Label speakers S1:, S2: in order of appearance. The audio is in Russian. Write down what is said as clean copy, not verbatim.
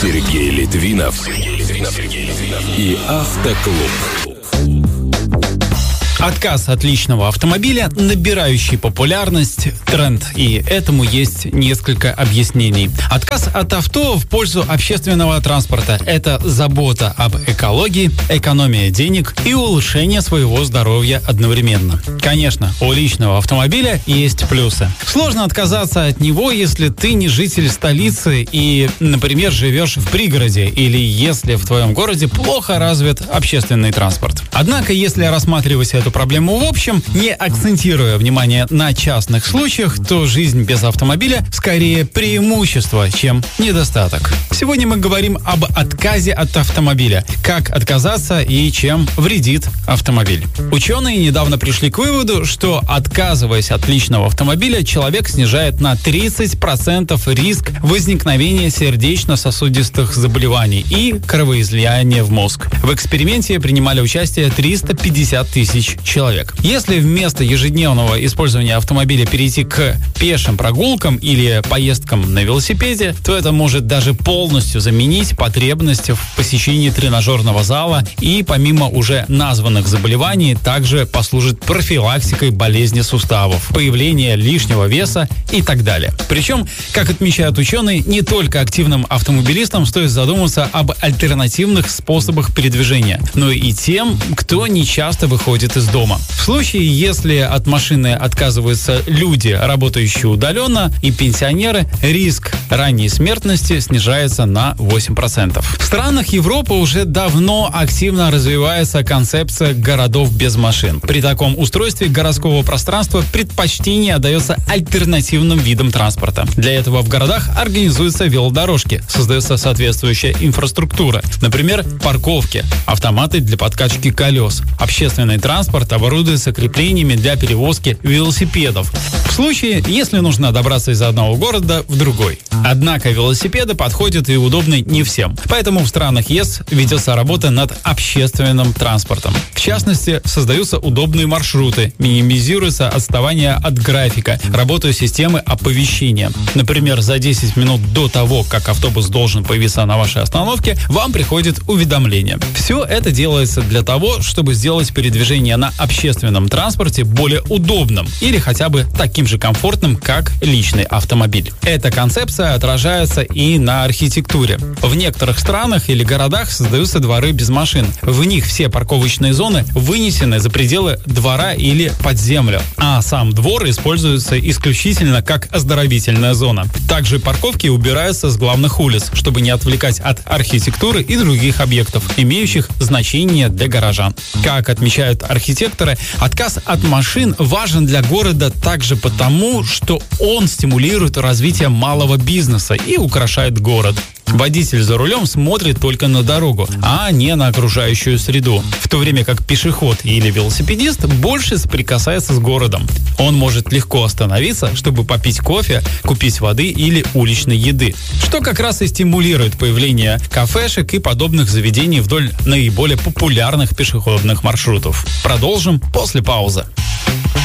S1: Сергей Литвинов и Автоклуб.
S2: Отказ от личного автомобиля, набирающий популярность, тренд, и этому есть несколько объяснений. Отказ от авто в пользу общественного транспорта – это забота об экологии, экономия денег и улучшение своего здоровья одновременно. Конечно, у личного автомобиля есть плюсы. Сложно отказаться от него, если ты не житель столицы и, например, живешь в пригороде, или если в твоем городе плохо развит общественный транспорт. Однако, если рассматривать эту проблему в общем, не акцентируя внимание на частных случаях, то жизнь без автомобиля скорее преимущество, чем недостаток. Сегодня мы говорим об отказе от автомобиля, как отказаться и чем вредит автомобиль. Ученые недавно пришли к выводу, что отказываясь от личного автомобиля, человек снижает на 30% риск возникновения сердечно-сосудистых заболеваний и кровоизлияния в мозг. В эксперименте принимали участие 350 тысяч человек. Если вместо ежедневного использования автомобиля перейти к пешим прогулкам или поездкам на велосипеде, то это может даже полностью заменить потребность в посещении тренажерного зала и, помимо уже названных заболеваний, также послужит профилактикой болезни суставов, появления лишнего веса и так далее. Причем, как отмечают ученые, не только активным автомобилистам стоит задуматься об альтернативных способах передвижения, но и тем, кто не часто выходит из дома. В случае, если от машины отказываются люди, работающие удаленно, и пенсионеры, риск ранней смертности снижается на 8%. В странах Европы уже давно активно развивается концепция городов без машин. При таком устройстве городского пространства предпочтение отдается альтернативным видам транспорта. Для этого в городах организуются велодорожки, создается соответствующая инфраструктура, например, парковки, автоматы для подкачки колес. Общественный транспорт оборудуется креплениями для перевозки велосипедов, в случае, если нужно добраться из одного города в другой. Однако велосипеды подходят и удобны не всем. Поэтому в странах ЕС ведется работа над общественным транспортом. В частности, создаются удобные маршруты, минимизируется отставание от графика, работают системы оповещения. Например, за 10 минут до того, как автобус должен появиться на вашей остановке, вам приходит уведомление. Все это делается для того, чтобы сделать передвижение на общественном транспорте более удобным или хотя бы таким же комфортным, как личный автомобиль. Эта концепция отражается и на архитектуре. В некоторых странах или городах создаются дворы без машин. В них все парковочные зоны вынесены за пределы двора или под землю, а сам двор используется исключительно как оздоровительная зона. Также парковки убираются с главных улиц, чтобы не отвлекать от архитектуры и других объектов, имеющих значение для горожан. Как отмечают архитекторы, отказ от машин важен для города также потому, что он стимулирует развитие малого бизнеса и украшает город. Водитель за рулем смотрит только на дорогу, а не на окружающую среду, в то время как пешеход или велосипедист больше соприкасается с городом. Он может легко остановиться, чтобы попить кофе, купить воды или уличной еды, что как раз и стимулирует появление кафешек и подобных заведений вдоль наиболее популярных пешеходных маршрутов. Продолжим после паузы.